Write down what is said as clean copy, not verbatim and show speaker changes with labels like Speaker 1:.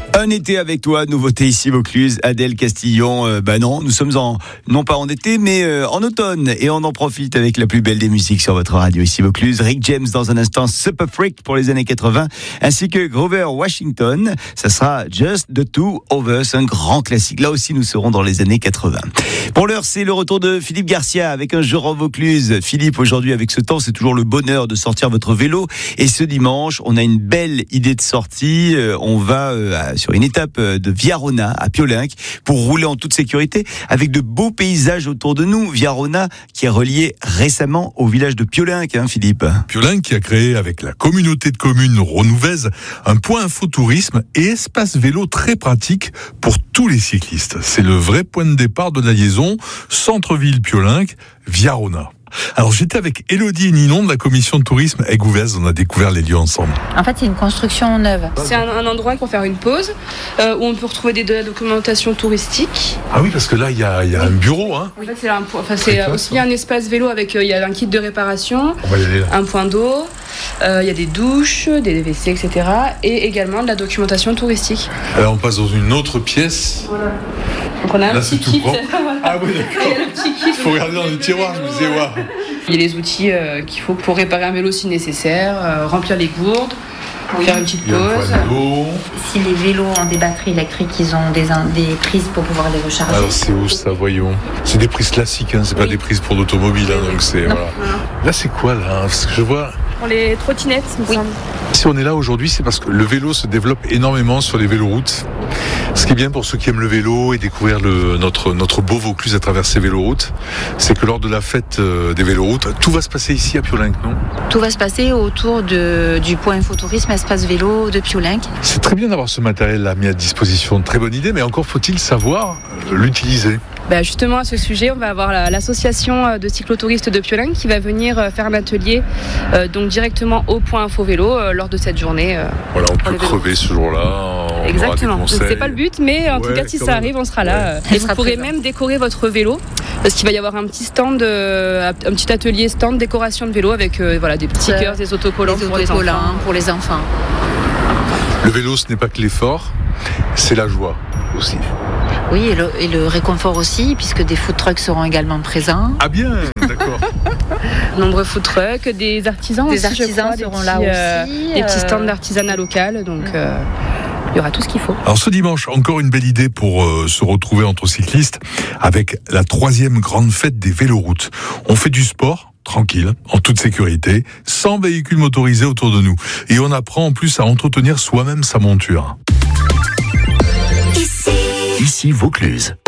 Speaker 1: Un été avec toi, nouveauté ici Vaucluse, Adèle Castillon. Non, nous sommes non pas en été, mais en automne. Et on en profite avec la plus belle des musiques sur votre radio ici Vaucluse. Rick James dans un instant, Super Freak pour les années 80, ainsi que Grover Washington. Ça sera Just the Two of Us, un grand classique. Là aussi, nous serons dans les années 80. Pour l'heure, c'est le retour de Philippe Garcia avec un jour en Vaucluse. Philippe, aujourd'hui, avec ce temps, c'est toujours le bonheur de sortir votre vélo. Et ce dimanche, on a une belle idée de sortie. On va sur une étape de Viarona à Piolenc pour rouler en toute sécurité avec de beaux paysages autour de nous. Viarona qui est relié récemment au village de Piolenc, Philippe.
Speaker 2: Piolenc qui a créé avec la communauté de communes Renouvèze un point infotourisme et espace vélo très pratique pour tous les cyclistes. C'est le vrai point de départ de la liaison centre-ville Piolenc, Viarona. Alors j'étais avec Élodie et Ninon de la commission de tourisme Aigues-Ouvèze, on a découvert les lieux ensemble.
Speaker 3: En fait c'est une construction neuve.
Speaker 4: C'est un endroit pour faire une pause, où on peut retrouver de la documentation touristique.
Speaker 2: Ah oui, parce que là il y a un bureau. En
Speaker 4: fait c'est aussi bien un espace vélo avec il y a un kit de réparation,
Speaker 2: on va y aller là.
Speaker 4: Un point d'eau, il y a des douches, des WC, etc. Et également de la documentation touristique.
Speaker 2: Alors on passe dans une autre pièce.
Speaker 4: Voilà. Donc on a un petit kit.
Speaker 2: Ah oui, d'accord. Il faut regarder dans les tiroirs, je me disais, waouh.
Speaker 4: Il y a les outils qu'il faut pour réparer un vélo si nécessaire, remplir les gourdes, faire une petite pause.
Speaker 3: Si les vélos ont des batteries électriques, ils ont des prises pour pouvoir les recharger.
Speaker 2: Alors c'est où ça, voyons? C'est des prises classiques, c'est pas des prises pour l'automobile, donc c'est voilà. Là c'est quoi là? Parce que je vois.
Speaker 4: Pour les trottinettes, il me semble.
Speaker 2: Si on est là aujourd'hui, c'est parce que le vélo se développe énormément sur les véloroutes. Ce qui est bien pour ceux qui aiment le vélo et découvrir notre beau Vaucluse à travers ces véloroutes, c'est que lors de la fête des véloroutes, tout va se passer ici à Piolenc, non?
Speaker 3: Tout va se passer autour du point infotourisme espace vélo de Piolenc.
Speaker 2: C'est très bien d'avoir ce matériel-là mis à disposition, très bonne idée, mais encore faut-il savoir l'utiliser.
Speaker 4: Justement à ce sujet, on va avoir l'association de cyclotouristes de Piolenc qui va venir faire un atelier donc directement au point info vélo lors de cette journée.
Speaker 2: Voilà, on peut crever ce jour-là.
Speaker 4: Exactement. Donc c'est pas le but, mais en tout cas si ça arrive, on sera là. Et vous pourrez même décorer votre vélo parce qu'il va y avoir un petit stand, un petit atelier stand décoration de vélo avec des petits stickers, des autocollants
Speaker 3: pour les enfants.
Speaker 2: Le vélo, ce n'est pas que l'effort, c'est la joie aussi.
Speaker 3: Oui, et le réconfort aussi, puisque des food trucks seront également présents.
Speaker 2: Ah bien, d'accord.
Speaker 4: Nombreux food trucks, des artisans
Speaker 3: aussi,
Speaker 4: je crois,
Speaker 3: seront là aussi.
Speaker 4: Des petits stands d'artisanat local, donc il y aura tout ce qu'il faut.
Speaker 2: Alors ce dimanche, encore une belle idée pour se retrouver entre cyclistes avec la 3e grande fête des véloroutes. On fait du sport, tranquille, en toute sécurité, sans véhicules motorisés autour de nous. Et on apprend en plus à entretenir soi-même sa monture.
Speaker 5: Ici Vaucluse.